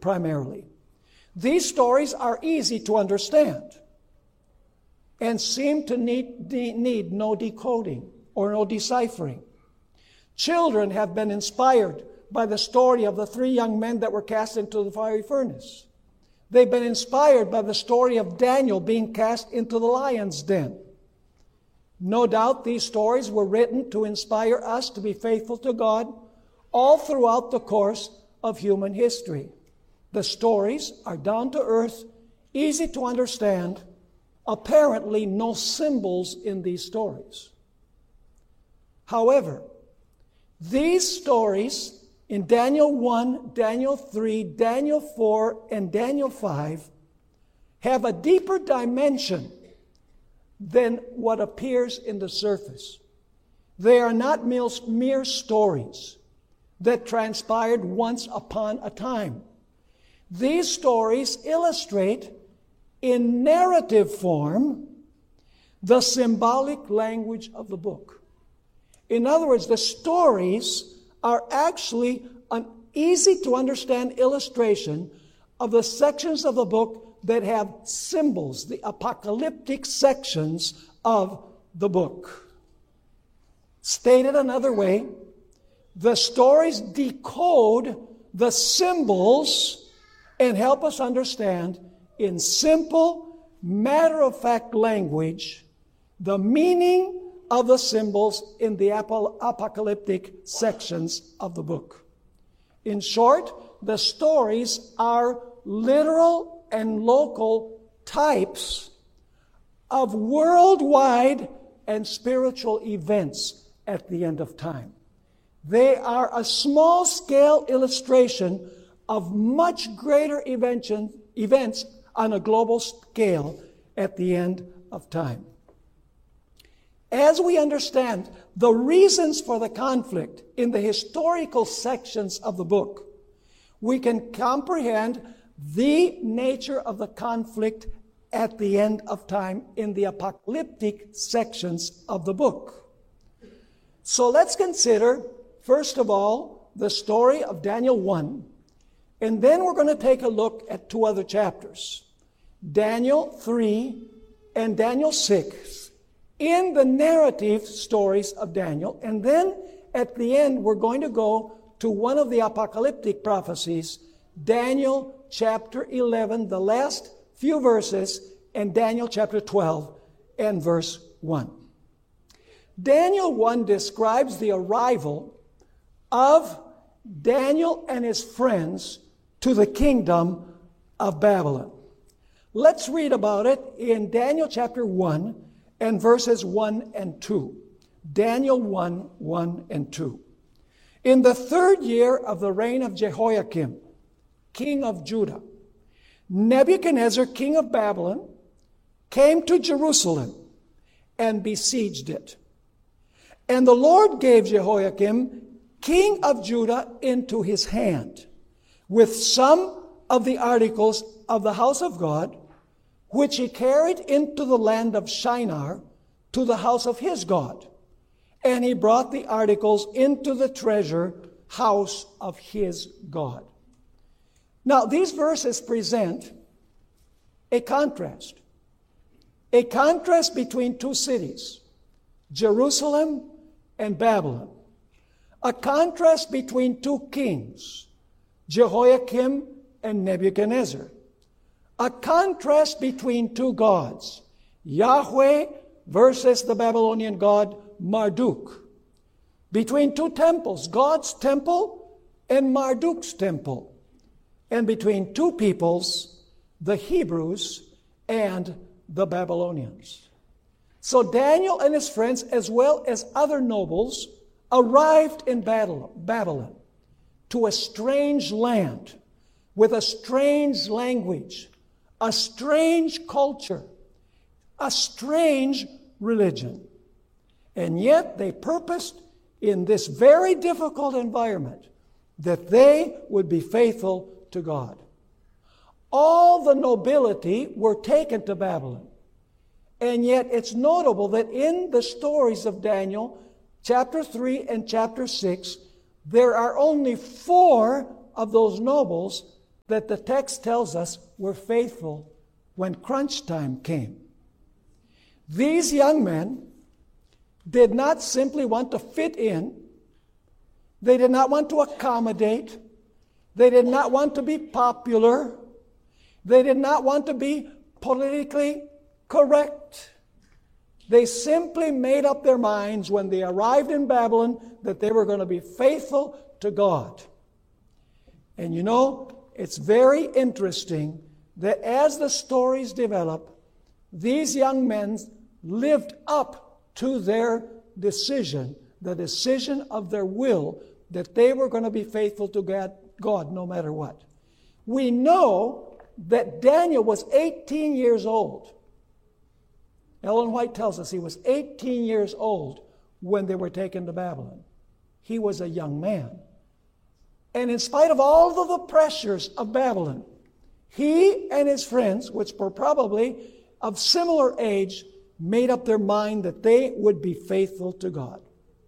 primarily. These stories are easy to understand and seem to need no decoding or no deciphering. Children have been inspired by the story of the 3 young men that were cast into the fiery furnace. They've been inspired by the story of Daniel being cast into the lion's den. No doubt these stories were written to inspire us to be faithful to God all throughout the course of human history. The stories are down to earth, easy to understand, apparently no symbols in these stories. However, these stories in Daniel 1, Daniel 3, Daniel 4, and Daniel 5 have a deeper dimension than what appears in the surface. They are not mere stories that transpired once upon a time. These stories illustrate in narrative form the symbolic language of the book. In other words, the stories are actually an easy to understand illustration of the sections of the book that have symbols, the apocalyptic sections of the book. Stated another way, the stories decode the symbols and help us understand in simple, matter-of-fact language the meaning of the symbols in the apocalyptic sections of the book. In short, the stories are literal and local types of worldwide and spiritual events at the end of time. They are a small-scale illustration of much greater events on a global scale at the end of time. As we understand the reasons for the conflict in the historical sections of the book, we can comprehend the nature of the conflict at the end of time in the apocalyptic sections of the book. So let's consider, first of all, the story of Daniel 1, and then we're going to take a look at 2 other chapters, Daniel 3 and Daniel 6, in the narrative stories of Daniel. And then at the end, we're going to go to one of the apocalyptic prophecies, Daniel chapter 11, the last few verses, and Daniel chapter 12 and verse 1. Daniel 1 describes the arrival of Daniel and his friends to the kingdom of Babylon. Let's read about it in Daniel chapter 1 and verses 1 and 2. Daniel 1, 1 and 2. In the 3rd year of the reign of Jehoiakim, king of Judah, Nebuchadnezzar, king of Babylon, came to Jerusalem and besieged it. And the Lord gave Jehoiakim, king of Judah, into his hand, with some of the articles of the house of God, which he carried into the land of Shinar to the house of his God. And he brought the articles into the treasure house of his God. Now, these verses present a contrast between 2 cities, Jerusalem and Babylon, a contrast between 2 kings, Jehoiakim and Nebuchadnezzar, a contrast between 2 gods, Yahweh versus the Babylonian god Marduk, between 2 temples, God's temple and Marduk's temple, and between 2 peoples, the Hebrews and the Babylonians. So Daniel and his friends, as well as other nobles, arrived in Babylon to a strange land with a strange language, a strange culture, a strange religion. And yet they purposed in this very difficult environment that they would be faithful to God. All the nobility were taken to Babylon. And yet it's notable that in the stories of Daniel, chapter 3 and chapter 6, there are only 4 of those nobles that the text tells us were faithful when crunch time came. These young men did not simply want to fit in. They did not want to accommodate. They did not want to be popular. They did not want to be politically correct. They simply made up their minds when they arrived in Babylon that they were going to be faithful to God. And you know, it's very interesting that as the stories develop, these young men lived up to their decision, the decision of their will, that they were going to be faithful to God no matter what. We know that Daniel was 18 years old. Ellen White tells us he was 18 years old when they were taken to Babylon. He was a young man. And in spite of all of the pressures of Babylon, he and his friends, which were probably of similar age, made up their mind that they would be faithful to God.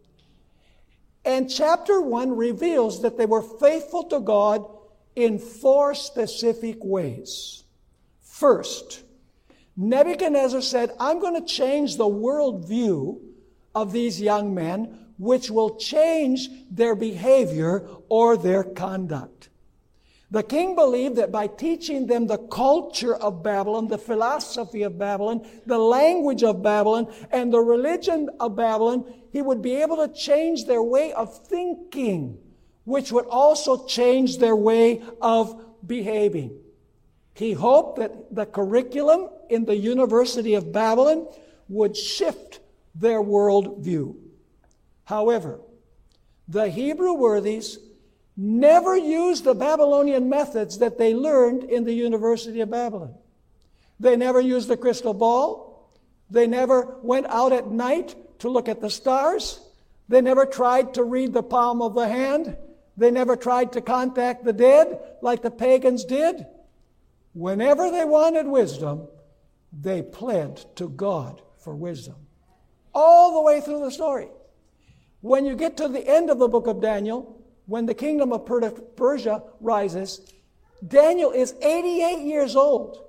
And chapter 1 reveals that they were faithful to God in 4 specific ways. First, Nebuchadnezzar said, I'm going to change the worldview of these young men, which will change their behavior or their conduct. The king believed that by teaching them the culture of Babylon, the philosophy of Babylon, the language of Babylon, and the religion of Babylon, he would be able to change their way of thinking, which would also change their way of behaving. He hoped that the curriculum in the University of Babylon would shift their worldview. However, the Hebrew worthies never used the Babylonian methods that they learned in the University of Babylon. They never used the crystal ball. They never went out at night to look at the stars. They never tried to read the palm of the hand. They never tried to contact the dead like the pagans did. Whenever they wanted wisdom, they pled to God for wisdom. All the way through the story. When you get to the end of the book of Daniel, when the kingdom of Persia rises, Daniel is 88 years old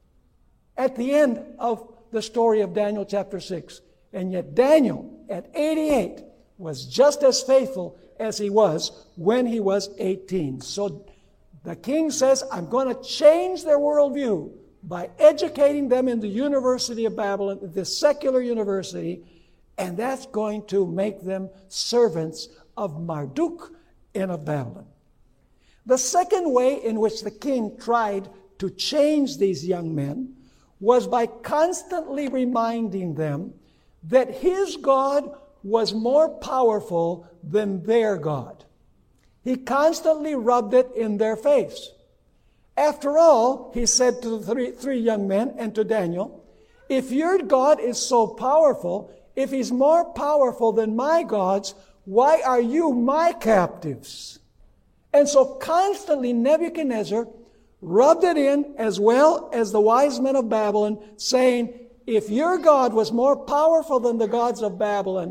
at the end of the story of Daniel chapter 6. And yet Daniel, at 88, was just as faithful as he was when he was 18. So the king says, I'm going to change their worldview by educating them in the University of Babylon, this secular university, and that's going to make them servants of Marduk and of Babylon. The second way in which the king tried to change these young men was by constantly reminding them that his God was more powerful than their God. He constantly rubbed it in their face. After all, he said to the three young men and to Daniel, if your God is so powerful, if he's more powerful than my gods, why are you my captives? And so constantly Nebuchadnezzar rubbed it in, as well as the wise men of Babylon, saying, if your God was more powerful than the gods of Babylon,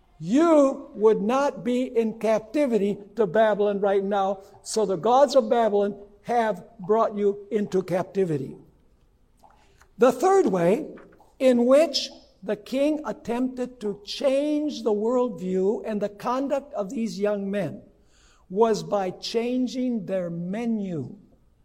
you would not be in captivity to Babylon right now. So the gods of Babylon have brought you into captivity. The third way in which the king attempted to change the worldview and the conduct of these young men was by changing their menu.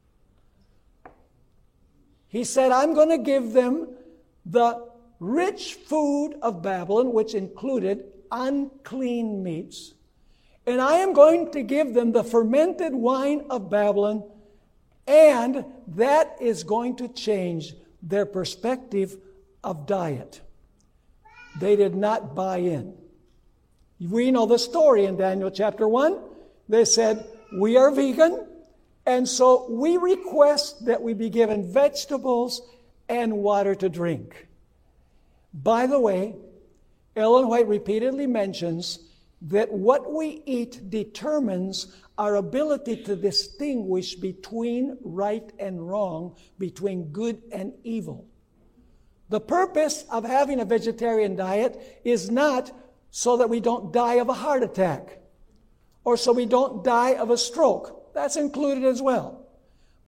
He said, I'm going to give them the rich food of Babylon, which included unclean meats, and I am going to give them the fermented wine of Babylon, and that is going to change their perspective of diet. They did not buy in. We know the story in Daniel chapter 1. They said, we are vegan, and so we request that we be given vegetables and water to drink. By the way, Ellen White repeatedly mentions that what we eat determines our ability to distinguish between right and wrong, between good and evil. The purpose of having a vegetarian diet is not so that we don't die of a heart attack or so we don't die of a stroke. That's included as well.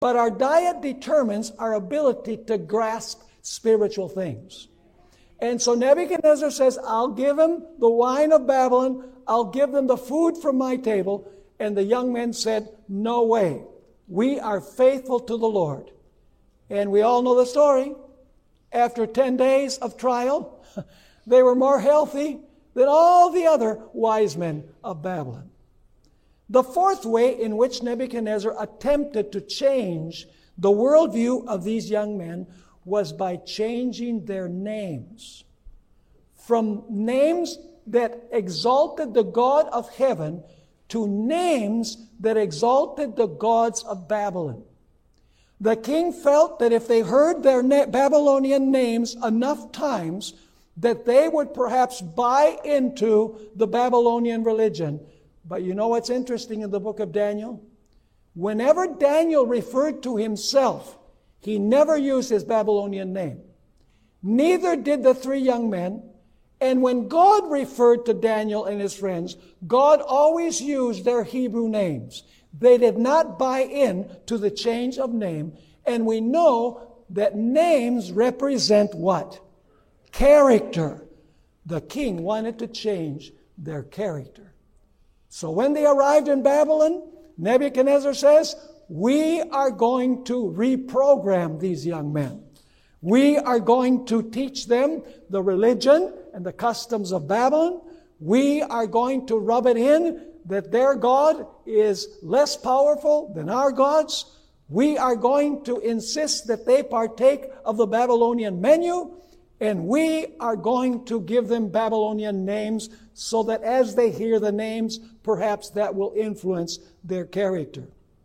But our diet determines our ability to grasp spiritual things. And so Nebuchadnezzar says, I'll give him the wine of Babylon. I'll give them the food from my table. And the young men said, no way. We are faithful to the Lord. And we all know the story. After 10 days of trial, they were more healthy than all the other wise men of Babylon. The fourth way in which Nebuchadnezzar attempted to change the worldview of these young men was by changing their names. From names that exalted the God of heaven to names that exalted the gods of Babylon. The king felt that if they heard their Babylonian names enough times, that they would perhaps buy into the Babylonian religion. But you know what's interesting in the book of Daniel? Whenever Daniel referred to himself, he never used his Babylonian name. Neither did the three young men. And when God referred to Daniel and his friends, God always used their Hebrew names. They did not buy in to the change of name. And we know that names represent what? Character. The king wanted to change their character. So when they arrived in Babylon, Nebuchadnezzar says, we are going to reprogram these young men. We are going to teach them the religion and the customs of Babylon. We are going to rub it in that their God is less powerful than our gods. We are going to insist that they partake of the Babylonian menu. And we are going to give them Babylonian names so that as they hear the names, perhaps that will influence their character.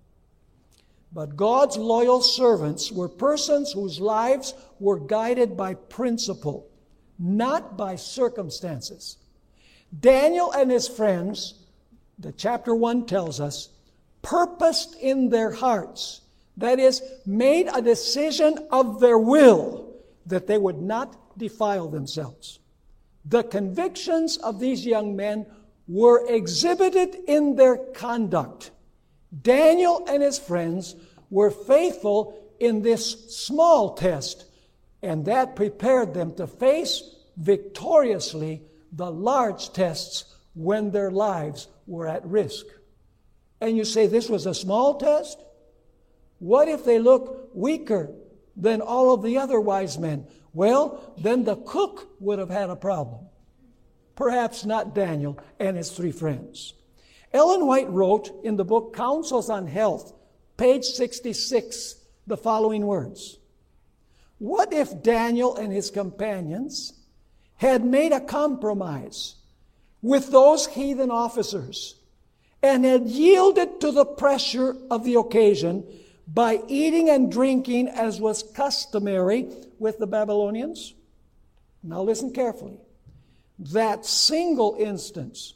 But God's loyal servants were persons whose lives were guided by principle, not by circumstances. Daniel and his friends, the chapter 1 tells us, purposed in their hearts, that is, made a decision of their will that they would not defile themselves. The convictions of these young men were exhibited in their conduct. Daniel and his friends were faithful in this small test, and that prepared them to face victoriously the large tests when their lives were at risk. And you say, this was a small test? What if they look weaker than all of the other wise men? Well, then the cook would have had a problem. Perhaps not Daniel and his three friends. Ellen White wrote in the book Counsels on Health, page 66, the following words. What if Daniel and his companions had made a compromise with those heathen officers and had yielded to the pressure of the occasion by eating and drinking as was customary with the Babylonians? Now listen carefully. That single instance,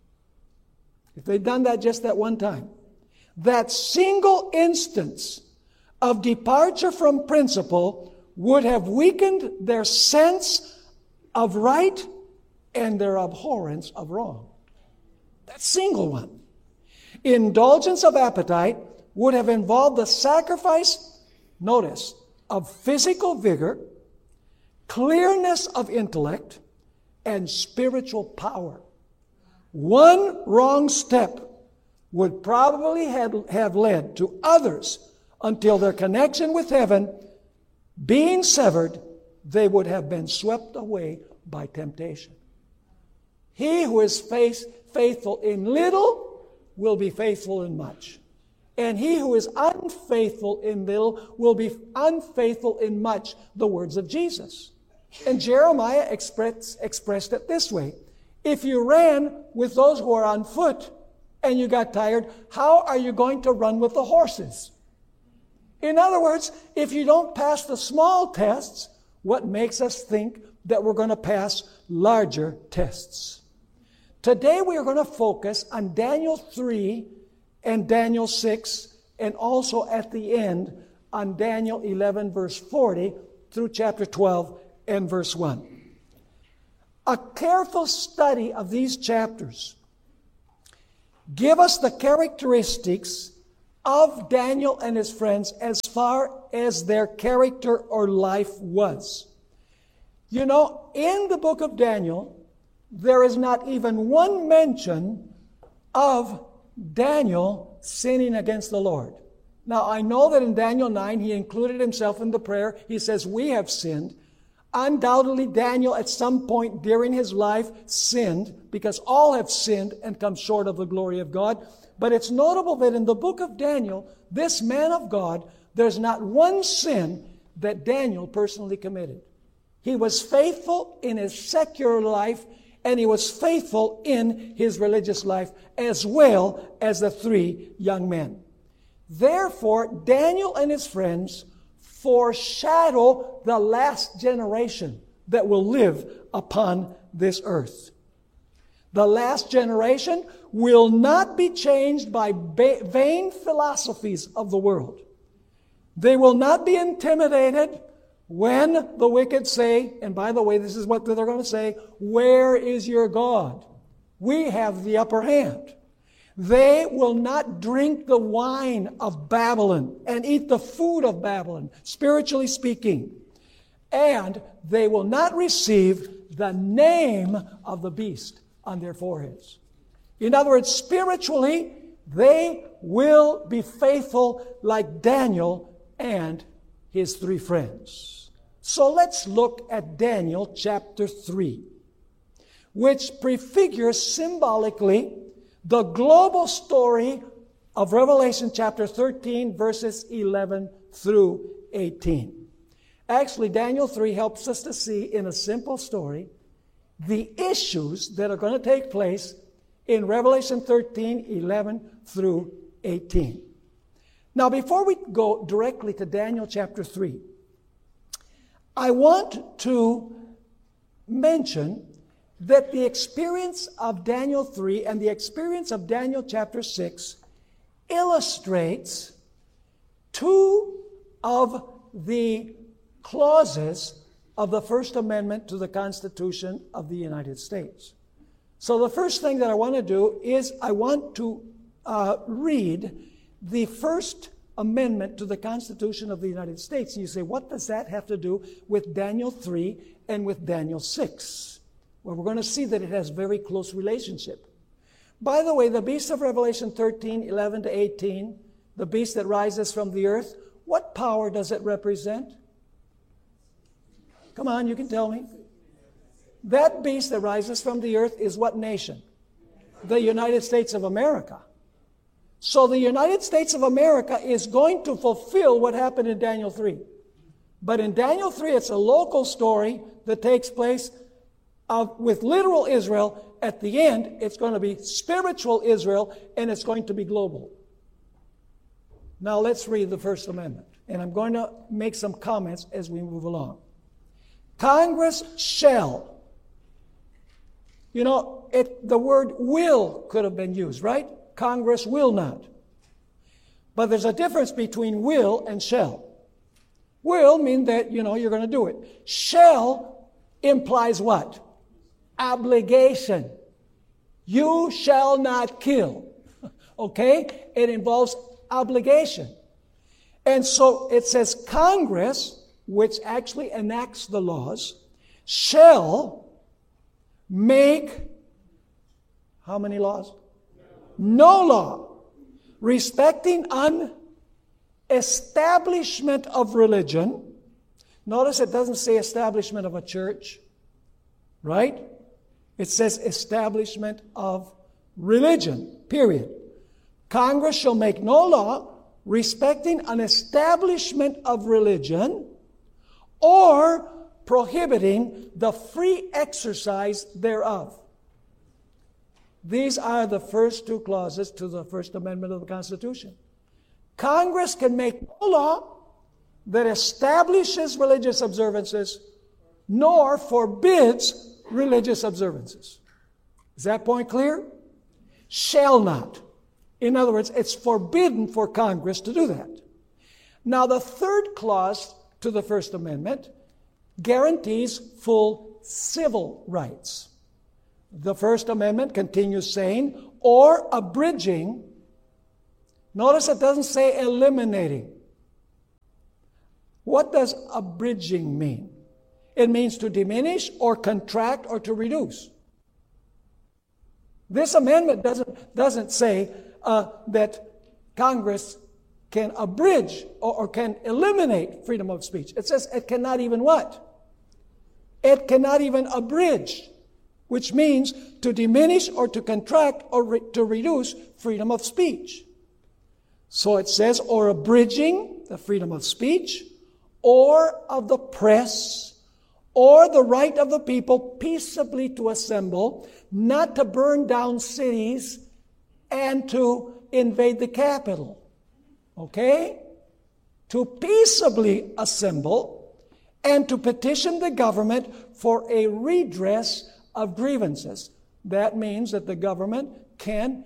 if they'd done that just that one time, that single instance of departure from principle would have weakened their sense of right and their abhorrence of wrong. That single one. Indulgence of appetite would have involved the sacrifice, notice, of physical vigor, clearness of intellect, and spiritual power. One wrong step would probably have led to others until their connection with heaven being severed, they would have been swept away by temptation. He who is faithful in little will be faithful in much. And he who is unfaithful in little will be unfaithful in much, the words of Jesus. And Jeremiah expressed it this way. If you ran with those who are on foot and you got tired, how are you going to run with the horses? In other words, if you don't pass the small tests, what makes us think that we're going to pass larger tests? Today we are going to focus on Daniel 3 and Daniel 6, and also at the end on Daniel 11, verse 40, through chapter 12 and verse 1. A careful study of these chapters give us the characteristics of Daniel and his friends as far as their character or life was. You know, in the book of Daniel, there is not even one mention of Daniel sinning against the Lord. Now, I know that in Daniel 9, he included himself in the prayer. He says, we have sinned. Undoubtedly, Daniel at some point during his life sinned, because all have sinned and come short of the glory of God. But it's notable that in the book of Daniel, this man of God, there's not one sin that Daniel personally committed. He was faithful in his secular life, and he was faithful in his religious life, as well as the three young men. Therefore, Daniel and his friends foreshadow the last generation that will live upon this earth. The last generation will not be changed by vain philosophies of the world. They will not be intimidated when the wicked say, and by the way, this is what they're going to say, where is your God? We have the upper hand. They will not drink the wine of Babylon and eat the food of Babylon, spiritually speaking. And they will not receive the name of the beast on their foreheads. In other words, spiritually, they will be faithful like Daniel and his three friends. So let's look at Daniel chapter 3, which prefigures symbolically the global story of Revelation chapter 13, verses 11 through 18. Actually, Daniel 3 helps us to see in a simple story the issues that are going to take place in Revelation 13, 11 through 18. Now, before we go directly to Daniel chapter 3, I want to mention that the experience of Daniel 3 and the experience of Daniel chapter 6 illustrates two of the clauses of the First Amendment to the Constitution of the United States. So the first thing that I want to do is I want to read the First Amendment to the Constitution of the United States. And you say, what does that have to do with Daniel 3 and with Daniel 6? Well, we're going to see that it has very close relationship. By the way, the beast of Revelation 13, 11 to 18, the beast that rises from the earth, what power does it represent? Come on, you can tell me. That beast that rises from the earth is what nation? The United States of America. So the United States of America is going to fulfill what happened in Daniel 3. But in Daniel 3, it's a local story that takes place with literal Israel. At the end, it's going to be spiritual Israel, and it's going to be global. Now let's read the First Amendment. And I'm going to make some comments as we move along. Congress shall. You know, the word will could have been used, right? Congress will not. But there's a difference between will and shall. Will mean that, you're going to do it. Shall implies what? Obligation. You shall not kill. Okay? It involves obligation. And so it says Congress, which actually enacts the laws, shall make how many laws? No law respecting an establishment of religion. Notice it doesn't say establishment of a church, right? It says establishment of religion, period. Congress shall make no law respecting an establishment of religion or prohibiting the free exercise thereof. These are the first two clauses to the First Amendment of the Constitution. Congress can make no law that establishes religious observances nor forbids religious observances. Is that point clear? Shall not. In other words, it's forbidden for Congress to do that. Now, the third clause to the First Amendment guarantees full civil rights. The First Amendment continues saying, or abridging Notice it doesn't say eliminating. What does abridging mean? It means to diminish or contract or to reduce. This amendment doesn't say that Congress can abridge or can eliminate freedom of speech. It says it cannot even what? It cannot even abridge, which means to diminish or to contract or to reduce freedom of speech. So it says, or abridging the freedom of speech, or of the press, or the right of the people peaceably to assemble, not to burn down cities and to invade the capital. Okay? To peaceably assemble and to petition the government for a redress of grievances. That means that the government can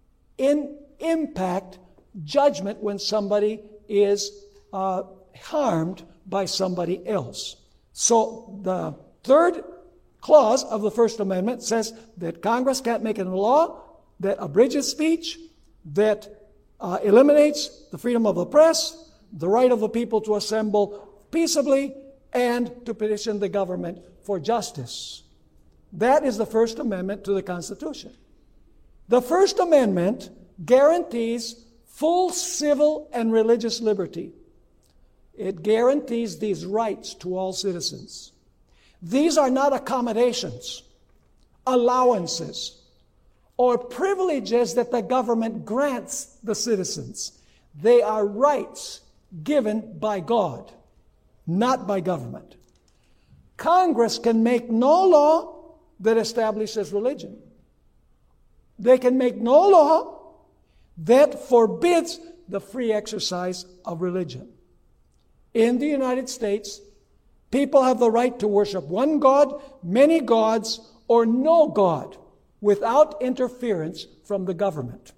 impact judgment when somebody is harmed by somebody else. So the third clause of the First Amendment says that Congress can't make a law that abridges speech, that eliminates the freedom of the press, the right of the people to assemble peaceably, and to petition the government for justice. That is the First Amendment to the Constitution. The First Amendment guarantees full civil and religious liberty. It guarantees these rights to all citizens. These are not accommodations, allowances, or privileges that the government grants the citizens. They are rights given by God, not by government. Congress can make no law that establishes religion. They can make no law that forbids the free exercise of religion. In the United States, people have the right to worship one God, many gods, or no God without interference from the government.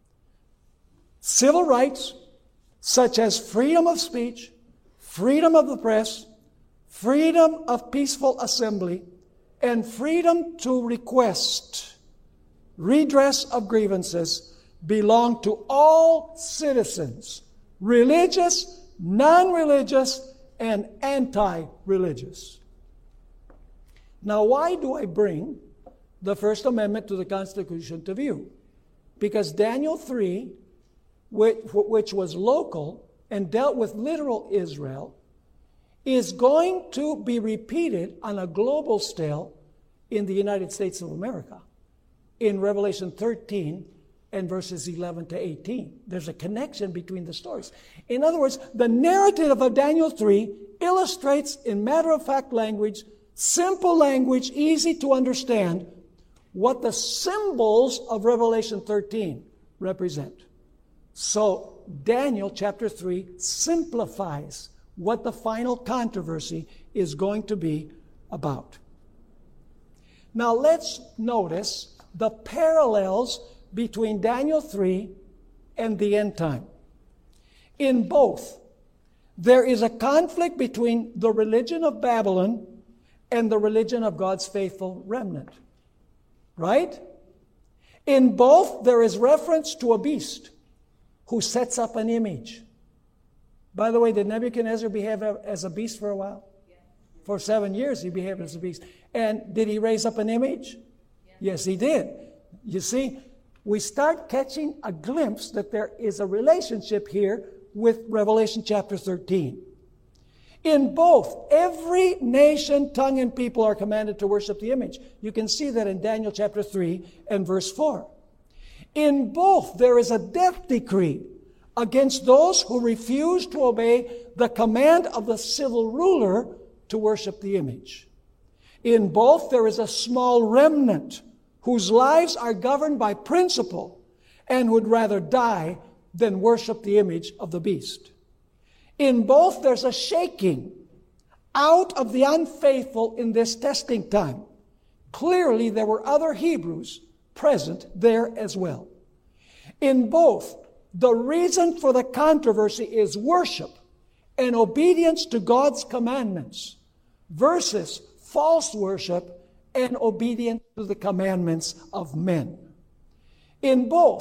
Civil rights, such as freedom of speech, freedom of the press, freedom of peaceful assembly, and freedom to request redress of grievances, belong to all citizens, religious, non-religious, and anti-religious. Now, why do I bring the First Amendment to the Constitution to view? Because Daniel 3, which was local and dealt with literal Israel, is going to be repeated on a global scale in the United States of America in Revelation 13 and verses 11 to 18. There's a connection between the stories. In other words, the narrative of Daniel 3 illustrates in matter-of-fact language, simple language, easy to understand, what the symbols of Revelation 13 represent. So Daniel chapter 3 simplifies what the final controversy is going to be about. Now let's notice the parallels between Daniel 3 and the end time. In both, there is a conflict between the religion of Babylon and the religion of God's faithful remnant. Right? In both, there is reference to a beast who sets up an image. By the way, did Nebuchadnezzar behave as a beast for a while? For 7 years he behaved as a beast. And did he raise up an image? Yes, he did. You see, we start catching a glimpse that there is a relationship here with Revelation chapter 13. In both, every nation, tongue, and people are commanded to worship the image. You can see that in Daniel chapter 3 and verse 4. In both, there is a death decree against those who refuse to obey the command of the civil ruler to worship the image. In both, there is a small remnant whose lives are governed by principle and would rather die than worship the image of the beast. In both, there's a shaking out of the unfaithful in this testing time. Clearly, there were other Hebrews present there as well. In both, the reason for the controversy is worship and obedience to God's commandments versus false worship and obedience to the commandments of men. In both,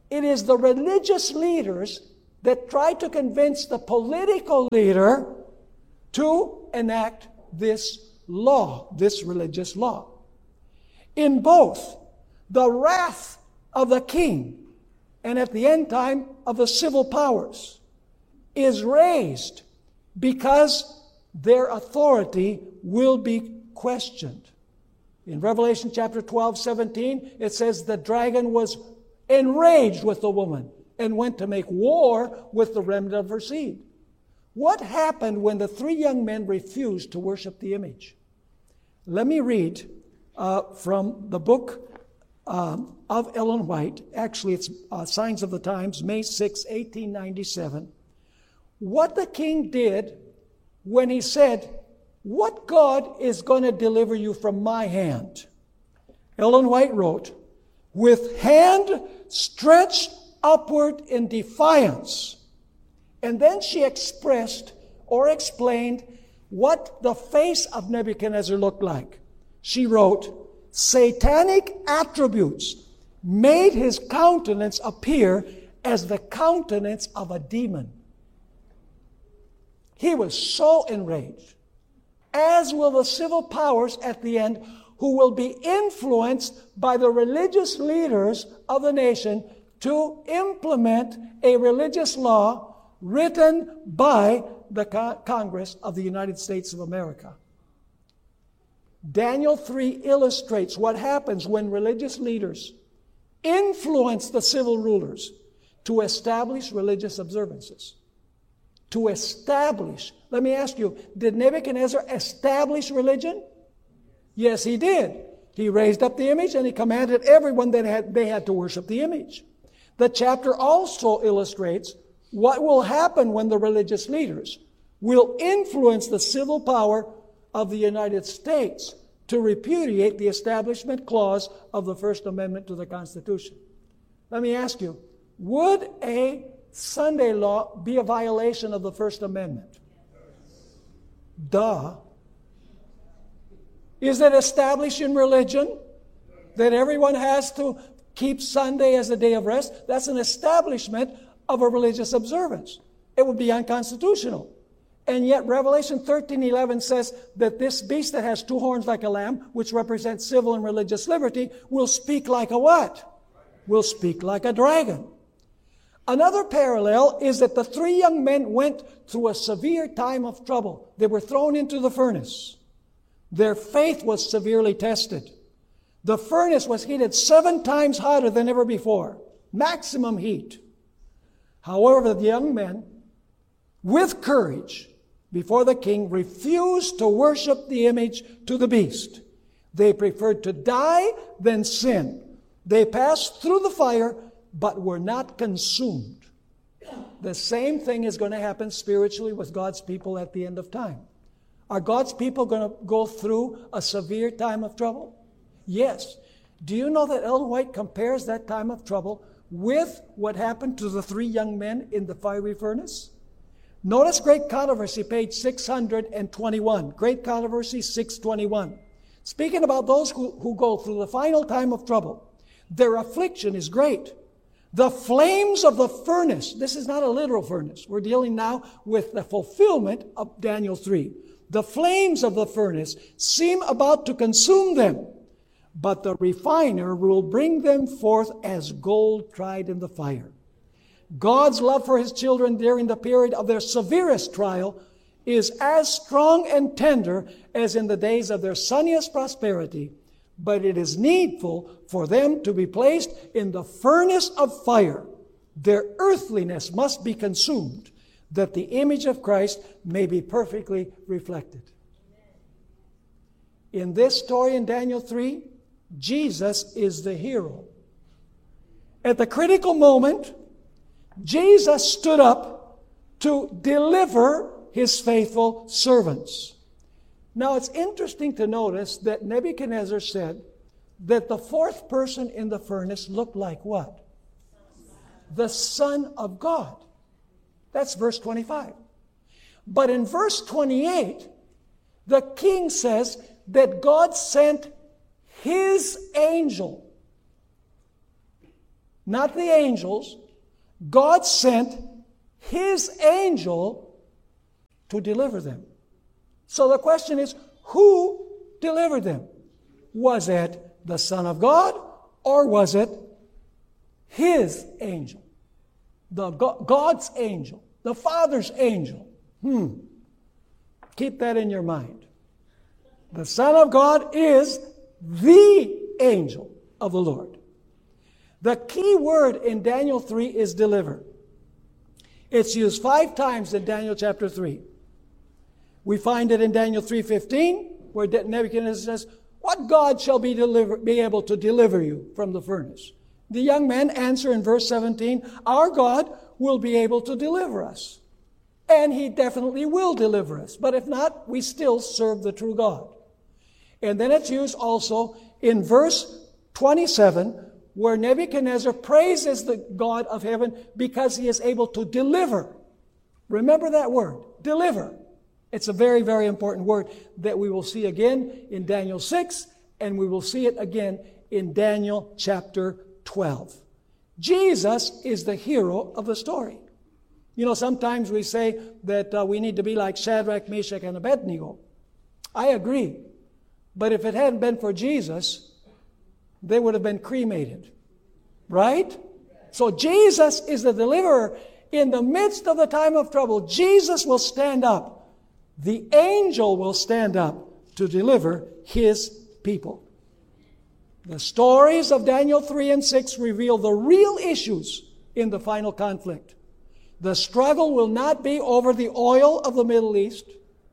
It is the religious leaders that try to convince the political leader to enact this law, this religious law. In both, the wrath of the king and at the end time of the civil powers is raised because their authority will be questioned. In Revelation chapter 12:17, it says the dragon was enraged with the woman and went to make war with the remnant of her seed. What happened when the three young men refused to worship the image? Let me read from the book of Ellen White. Actually, it's Signs of the Times, May 6, 1897. What the king did when he said, "What God is going to deliver you from my hand?" Ellen White wrote, "With hand stretched upward in defiance." And then she expressed or explained what the face of Nebuchadnezzar looked like. She wrote, "Satanic attributes made his countenance appear as the countenance of a demon." He was so enraged, as will the civil powers at the end, who will be influenced by the religious leaders of the nation to implement a religious law written by the Congress of the United States of America. Daniel 3 illustrates what happens when religious leaders influence the civil rulers to establish religious observances. To establish. Let me ask you, did Nebuchadnezzar establish religion? Yes, he did. He raised up the image and he commanded everyone that they had to worship the image. The chapter also illustrates what will happen when the religious leaders will influence the civil power of the United States to repudiate the Establishment Clause of the First Amendment to the Constitution. Let me ask you, would a Sunday law be a violation of the First Amendment? Duh. Is it established in religion that everyone has to keep Sunday as a day of rest? That's an establishment of a religious observance. It would be unconstitutional. And yet Revelation 13:11 says that this beast that has two horns like a lamb, which represents civil and religious liberty, will speak like a what? Will speak like a dragon. Another parallel is that the three young men went through a severe time of trouble. They were thrown into the furnace. Their faith was severely tested. The furnace was heated 7 times hotter than ever before. Maximum heat. However, the young men, with courage, before the king, refused to worship the image to the beast. They preferred to die than sin. They passed through the fire, but were not consumed. The same thing is going to happen spiritually with God's people at the end of time. Are God's people going to go through a severe time of trouble? Yes. Do you know that Ellen White compares that time of trouble with what happened to the three young men in the fiery furnace? Notice Great Controversy, page 621. Great Controversy 621. Speaking about those who go through the final time of trouble, their affliction is great. The flames of the furnace, this is not a literal furnace. We're dealing now with the fulfillment of Daniel 3. The flames of the furnace seem about to consume them, but the refiner will bring them forth as gold tried in the fire. God's love for His children during the period of their severest trial is as strong and tender as in the days of their sunniest prosperity, but it is needful for them to be placed in the furnace of fire. Their earthliness must be consumed, that the image of Christ may be perfectly reflected. In this story in Daniel 3, Jesus is the hero. At the critical moment, Jesus stood up to deliver His faithful servants. Now it's interesting to notice that Nebuchadnezzar said that the fourth person in the furnace looked like what? The Son of God. That's verse 25. But in verse 28, the king says that God sent His angel. not the angels. God sent His angel to deliver them. So the question is, who delivered them? Was it the Son of God, or was it His angel? God's angel, the Father's angel. Keep that in your mind. The Son of God is the angel of the Lord. The key word in Daniel 3 is deliver. It's used 5 times in Daniel chapter 3. We find it in Daniel 3:15, where Nebuchadnezzar says, "What God shall be able to deliver you from the furnace?" The young men answer in verse 17, "Our God will be able to deliver us." And He definitely will deliver us. But if not, we still serve the true God. And then it's used also in verse 27, where Nebuchadnezzar praises the God of heaven because he is able to deliver. Remember that word, deliver. It's a very, very important word that we will see again in Daniel 6, and we will see it again in Daniel chapter 12. Jesus is the hero of the story. You know, sometimes we say that we need to be like Shadrach, Meshach, and Abednego. I agree. But if it hadn't been for Jesus, they would have been cremated. Right? So Jesus is the deliverer. In the midst of the time of trouble, Jesus will stand up. The angel will stand up to deliver His people. The stories of Daniel 3 and 6 reveal the real issues in the final conflict. The struggle will not be over the oil of the Middle East,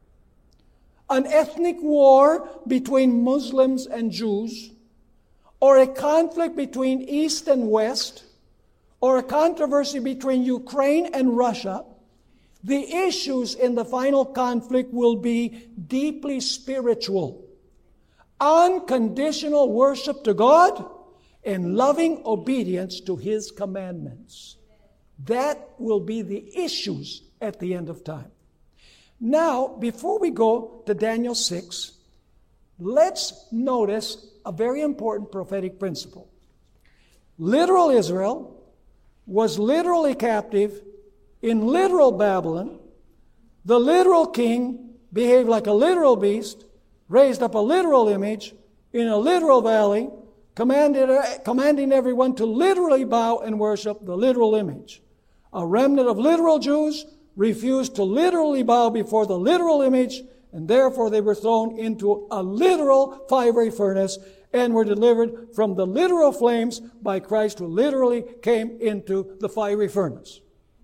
an ethnic war between Muslims and Jews, or a conflict between East and West, or a controversy between Ukraine and Russia. The issues in the final conflict will be deeply spiritual, unconditional worship to God, and loving obedience to His commandments. That will be the issues at the end of time. Now, before we go to Daniel 6, let's notice a very important prophetic principle. Literal Israel was literally captive in literal Babylon. The literal king behaved like a literal beast, raised up a literal image in a literal valley, commanding everyone to literally bow and worship the literal image. A remnant of literal Jews refused to literally bow before the literal image, and therefore they were thrown into a literal fiery furnace and were delivered from the literal flames by Christ, who literally came into the fiery furnace.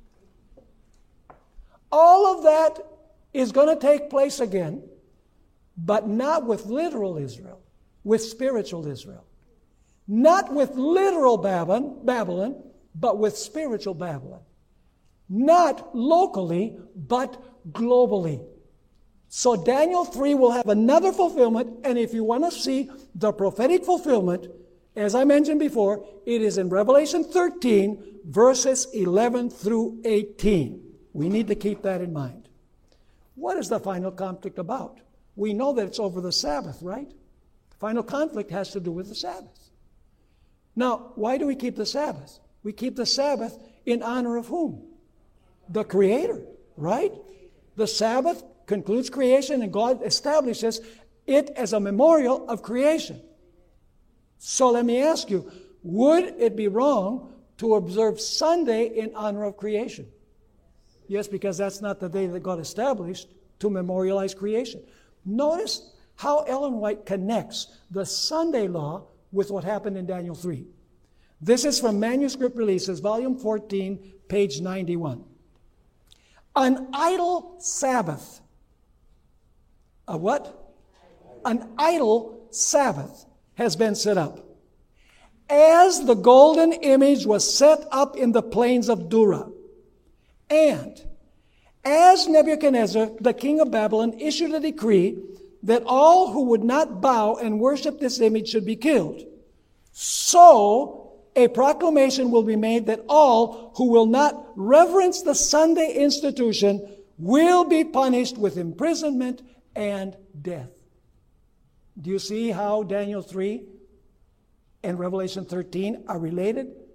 All of that is going to take place again, but not with literal Israel, with spiritual Israel. Not with literal Babylon, but with spiritual Babylon. Not locally, but globally. So Daniel 3 will have another fulfillment, and if you want to see the prophetic fulfillment, as I mentioned before, it is in Revelation 13, verses 11 through 18. We need to keep that in mind. What is the final conflict about? We know that it's over the Sabbath, right? The final conflict has to do with the Sabbath. Now, why do we keep the Sabbath? We keep the Sabbath in honor of whom? The Creator, right? The Sabbath concludes creation, and God establishes it as a memorial of creation. So let me ask you, would it be wrong to observe Sunday in honor of creation? Yes, because that's not the day that God established to memorialize creation. Notice how Ellen White connects the Sunday law with what happened in Daniel 3. This is from Manuscript Releases, volume 14, page 91. An idle Sabbath. A what? An idle Sabbath has been set up. As the golden image was set up in the plains of Dura, and as Nebuchadnezzar, the king of Babylon, issued a decree that all who would not bow and worship this image should be killed, so a proclamation will be made that all who will not reverence the Sunday institution will be punished with imprisonment and death. Do you see how Daniel 3 and Revelation 13 are related?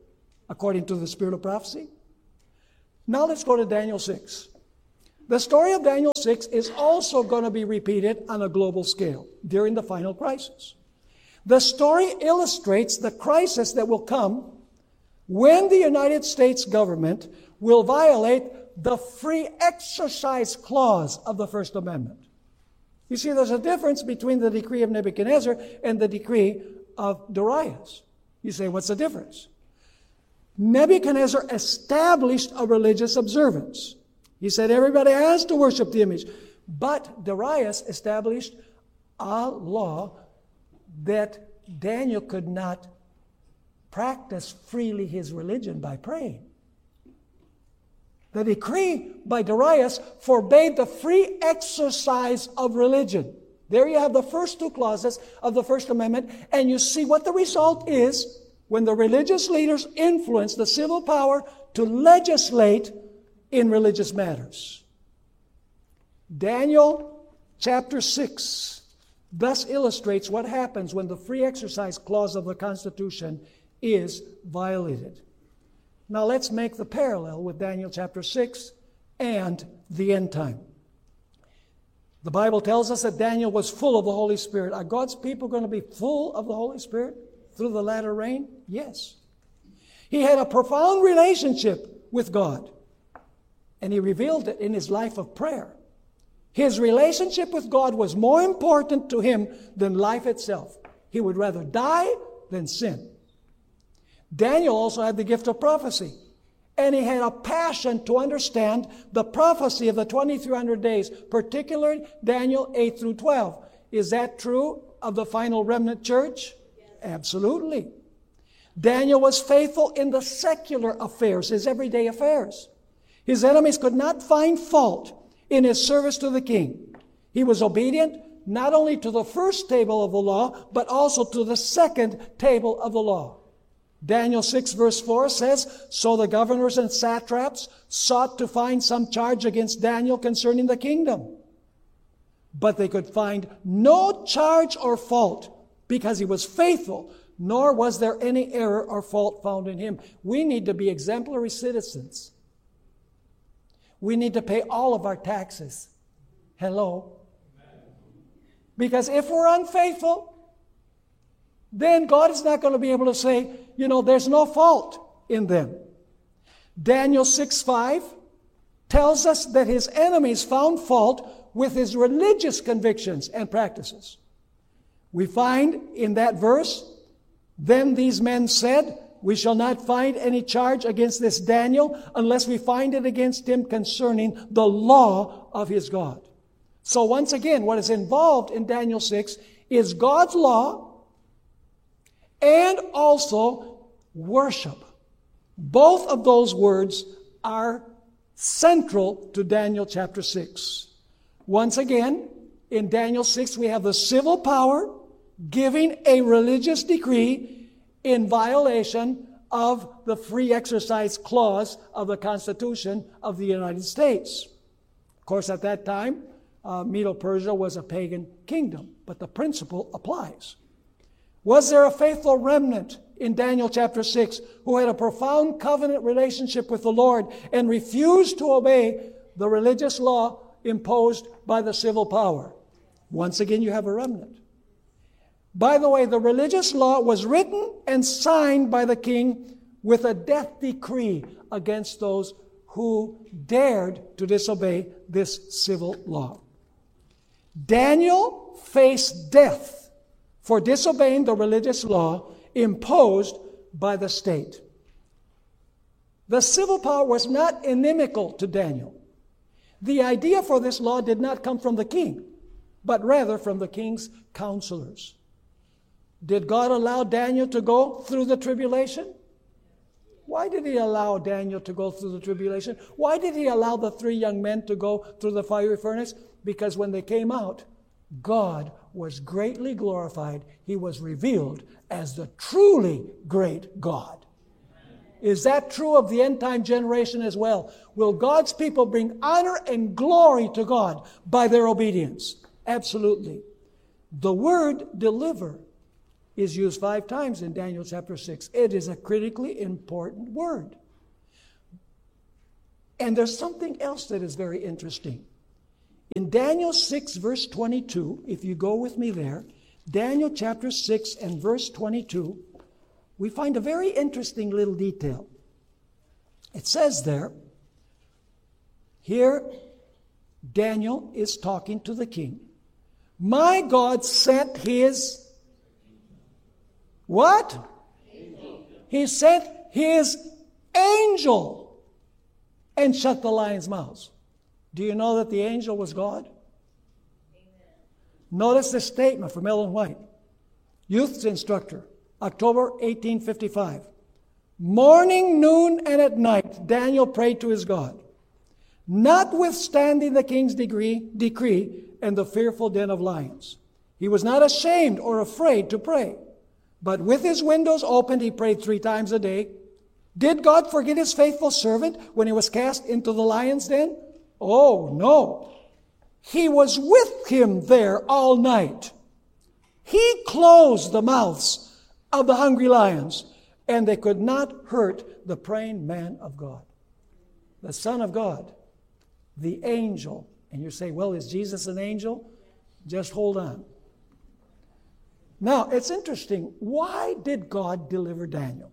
according to the spirit of prophecy. Now let's go to Daniel 6. The story of Daniel 6 is also going to be repeated on a global scale during the final crisis. The story illustrates the crisis that will come when the United States government will violate the free exercise clause of the First Amendment. You see, there's a difference between the decree of Nebuchadnezzar and the decree of Darius. You say, what's the difference? Nebuchadnezzar established a religious observance. He said everybody has to worship the image. But Darius established a law that Daniel could not practice freely his religion by praying. The decree by Darius forbade the free exercise of religion. There you have the first two clauses of the First Amendment, and you see what the result is when the religious leaders influence the civil power to legislate in religious matters. Daniel chapter 6 thus illustrates what happens when the free exercise clause of the Constitution is violated. Now let's make the parallel with Daniel chapter 6 and the end time. The Bible tells us that Daniel was full of the Holy Spirit. Are God's people going to be full of the Holy Spirit through the latter rain? Yes. He had a profound relationship with God, and he revealed it in his life of prayer. His relationship with God was more important to him than life itself. He would rather die than sin. Daniel also had the gift of prophecy, and he had a passion to understand the prophecy of the 2300 days, particularly Daniel 8 through 12. Is that true of the final remnant church? Yes. Absolutely. Daniel was faithful in the secular affairs, his everyday affairs. His enemies could not find fault in his service to the king. He was obedient not only to the first table of the law, but also to the second table of the law. Daniel 6 verse 4 says, "So the governors and satraps sought to find some charge against Daniel concerning the kingdom. But they could find no charge or fault because he was faithful, nor was there any error or fault found in him." We need to be exemplary citizens. We need to pay all of our taxes. Hello? Because if we're unfaithful, then God is not going to be able to say, there's no fault in them. Daniel 6:5 tells us that his enemies found fault with his religious convictions and practices. We find in that verse, "Then these men said, we shall not find any charge against this Daniel unless we find it against him concerning the law of his God." So once again, what is involved in Daniel 6 is God's law and also worship. Both of those words are central to Daniel chapter 6. Once again, in Daniel 6, we have the civil power giving a religious decree in violation of the free exercise clause of the Constitution of the United States. Of course, at that time, Medo-Persia was a pagan kingdom, but the principle applies. Was there a faithful remnant in Daniel chapter 6 who had a profound covenant relationship with the Lord and refused to obey the religious law imposed by the civil power? Once again, you have a remnant. By the way, the religious law was written and signed by the king with a death decree against those who dared to disobey this civil law. Daniel faced death for disobeying the religious law imposed by the state. The civil power was not inimical to Daniel. The idea for this law did not come from the king, but rather from the king's counselors. Did God allow Daniel to go through the tribulation? Why did he allow Daniel to go through the tribulation? Why did he allow the 3 young men to go through the fiery furnace? Because when they came out, God was greatly glorified. He was revealed as the truly great God. Is that true of the end time generation as well? Will God's people bring honor and glory to God by their obedience? Absolutely. The word deliver is used 5 times in Daniel chapter 6. It is a critically important word. And there's something else that is very interesting. In Daniel 6, verse 22, if you go with me there, Daniel chapter 6 and verse 22, we find a very interesting little detail. It says there, here Daniel is talking to the king. My God sent his, what? Angel. He sent his angel and shut the lions' mouths. Do you know that the angel was God? Amen. Notice this statement from Ellen White, youth's instructor, October 1855. Morning, noon, and at night, Daniel prayed to his God, notwithstanding the king's decree and the fearful den of lions. He was not ashamed or afraid to pray, but with his windows opened, he prayed 3 times a day. Did God forget his faithful servant when he was cast into the lion's den? Oh, no. He was with him there all night. He closed the mouths of the hungry lions, and they could not hurt the praying man of God, the Son of God, the angel. And you say, well, is Jesus an angel? Just hold on. Now, it's interesting. Why did God deliver Daniel?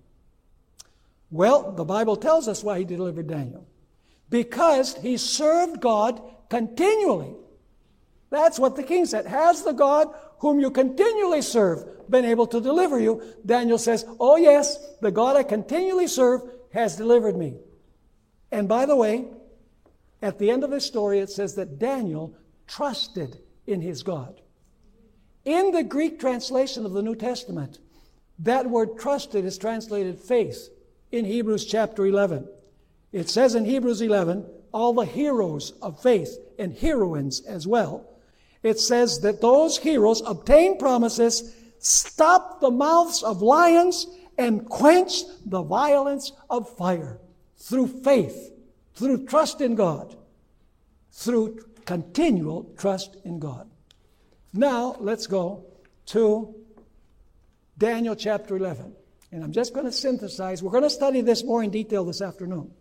Well, the Bible tells us why he delivered Daniel. Because he served God continually. That's what the king said. Has the God whom you continually serve been able to deliver you? Daniel says, oh yes, the God I continually serve has delivered me. And by the way, at the end of this story, it says that Daniel trusted in his God. In the Greek translation of the New Testament, that word trusted is translated faith in Hebrews chapter 11. It says in Hebrews 11, all the heroes of faith and heroines as well. It says that those heroes obtained promises, stopped the mouths of lions, and quenched the violence of fire through faith, through trust in God, through continual trust in God. Now, let's go to Daniel chapter 11. And I'm just going to synthesize. We're going to study this more in detail this afternoon.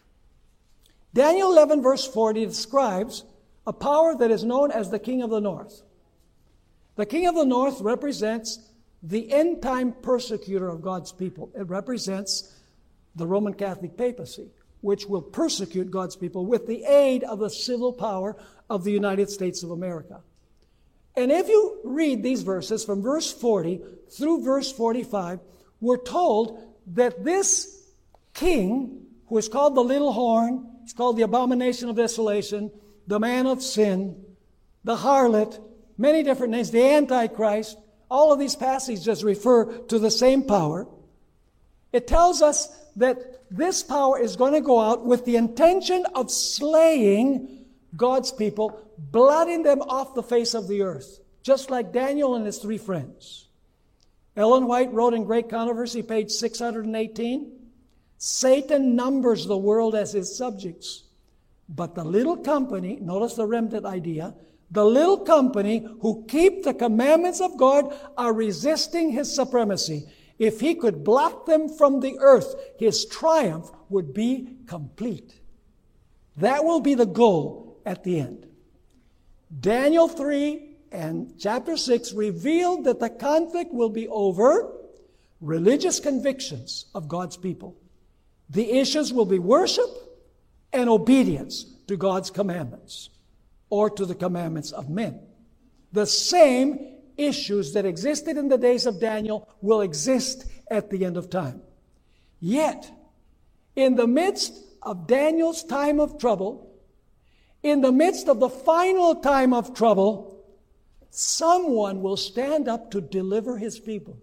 Daniel 11 verse 40 describes a power that is known as the King of the North. The King of the North represents the end-time persecutor of God's people. It represents the Roman Catholic papacy, which will persecute God's people with the aid of the civil power of the United States of America. And if you read these verses from verse 40 through verse 45, we're told that this king, who is called the little horn, he's called the abomination of desolation, the man of sin, the harlot, many different names, the Antichrist, all of these passages refer to the same power. It tells us that this power is going to go out with the intention of slaying God's people, blotting them off the face of the earth, just like Daniel and his 3 friends. Ellen White wrote in Great Controversy, page 618, Satan numbers the world as his subjects, but the little company, notice the remnant idea, the little company who keep the commandments of God are resisting his supremacy. If he could blot them from the earth, his triumph would be complete. That will be the goal at the end. Daniel 3 and chapter 6 revealed that the conflict will be over religious convictions of God's people. The issues will be worship and obedience to God's commandments or to the commandments of men. The same issues that existed in the days of Daniel will exist at the end of time. Yet, in the midst of Daniel's time of trouble, in the midst of the final time of trouble, someone will stand up to deliver his people.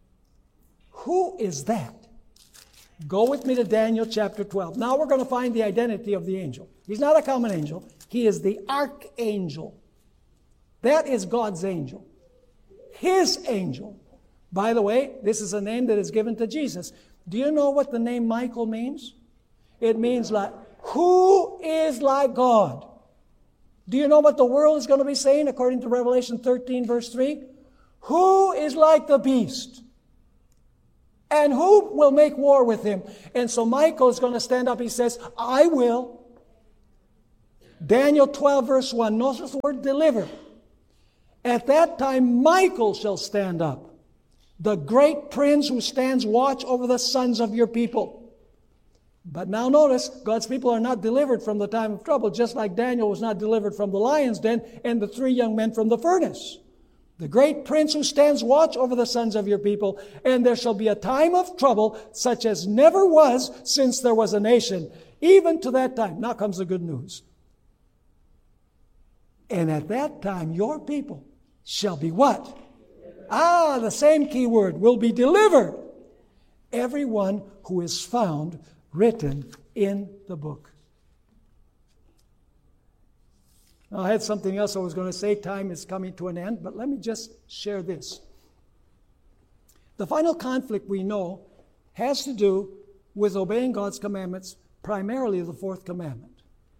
Who is that? Go with me to Daniel chapter 12. Now we're going to find the identity of the angel. He's not a common angel. He is the archangel. That is God's angel. His angel. By the way, this is a name that is given to Jesus. Do you know what the name Michael means? It means like, who is like God? Do you know what the world is going to be saying according to Revelation 13 verse 3? Who is like the beast? And who will make war with him? And so Michael is going to stand up. He says, I will. Daniel 12 verse 1. Notice the word deliver. At that time Michael shall stand up, the great prince who stands watch over the sons of your people. But now notice, God's people are not delivered from the time of trouble, just like Daniel was not delivered from the lion's den and the 3 young men from the furnace. The great prince who stands watch over the sons of your people, and there shall be a time of trouble such as never was since there was a nation, even to that time. Now comes the good news. And at that time your people shall be what? The same key word, will be delivered. Everyone who is found written in the book. Now, I had something else I was going to say. Time is coming to an end, but let me just share this. The final conflict we know has to do with obeying God's commandments, primarily the 4th commandment.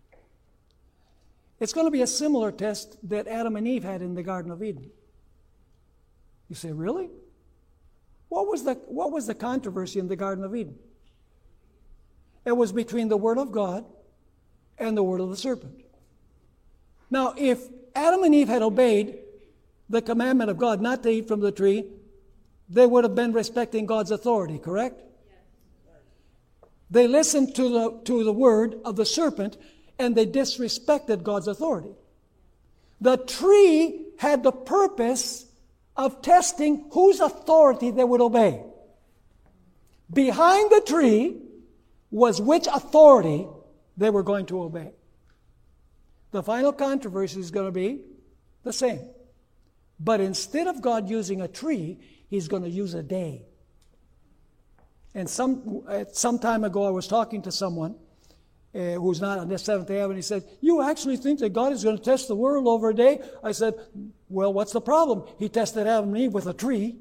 It's going to be a similar test that Adam and Eve had in the Garden of Eden. You say, really? What was the controversy in the Garden of Eden? It was between the Word of God and the word of the serpent. Now, if Adam and Eve had obeyed the commandment of God not to eat from the tree, they would have been respecting God's authority, correct? They listened to the word of the serpent, and they disrespected God's authority. The tree had the purpose of testing whose authority they would obey. Behind the tree was which authority they were going to obey. The final controversy is going to be the same. But instead of God using a tree, He's going to use a day. And some time ago I was talking to someone who's not on this Seventh-day Adventist, and he said, you actually think that God is going to test the world over a day? I said, well, what's the problem? He tested Adam and Eve with a tree.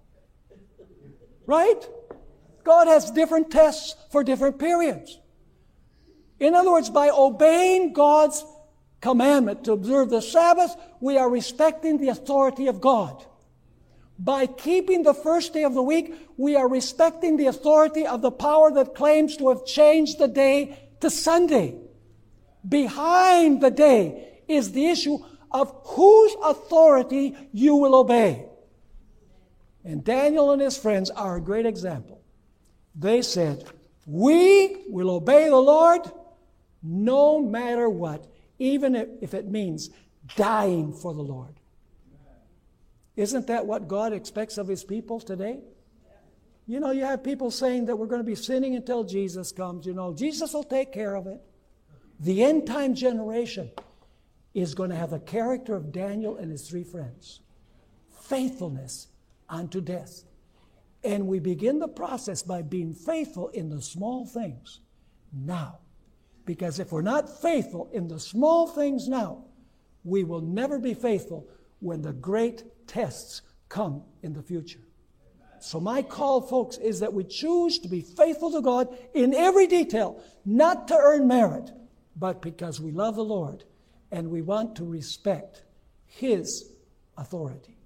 Right? God has different tests for different periods. In other words, by obeying God's commandment to observe the Sabbath, we are respecting the authority of God. By keeping the first day of the week, we are respecting the authority of the power that claims to have changed the day to Sunday. Behind the day is the issue of whose authority you will obey. And Daniel and his friends are a great example. They said, we will obey the Lord no matter what, even if it means dying for the Lord. Isn't that what God expects of His people today? You know, you have people saying that we're going to be sinning until Jesus comes. You know, Jesus will take care of it. The end time generation is going to have the character of Daniel and his 3 friends. Faithfulness unto death. And we begin the process by being faithful in the small things now. Because if we're not faithful in the small things now, we will never be faithful when the great tests come in the future. So my call, folks, is that we choose to be faithful to God in every detail, not to earn merit, but because we love the Lord and we want to respect His authority.